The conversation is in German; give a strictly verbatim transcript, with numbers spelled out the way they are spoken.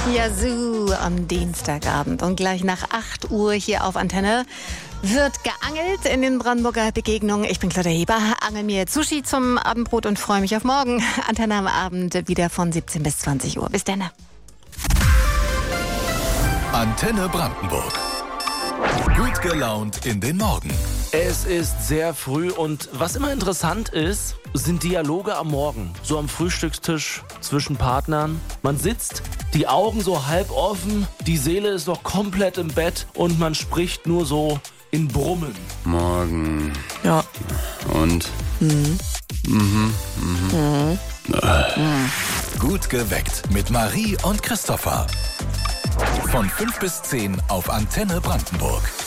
Ja, so am Dienstagabend und gleich nach acht Uhr hier auf Antenne wird geangelt in den Brandenburger Begegnungen. Ich bin Claudia Heber, angel mir jetzt Sushi zum Abendbrot und freue mich auf morgen. Antenne am Abend wieder von siebzehn bis zwanzig Uhr. Bis dann. Antenne Brandenburg. Gut gelaunt in den Morgen. Es ist sehr früh und was immer interessant ist, sind Dialoge am Morgen. So am Frühstückstisch zwischen Partnern. Man sitzt, die Augen so halb offen, die Seele ist noch komplett im Bett und man spricht nur so in Brummen. Morgen. Ja. Und? Mhm. Mhm. Mhm. Mhm. Gut geweckt mit Marie und Christopher. Von fünf bis zehn auf Antenne Brandenburg.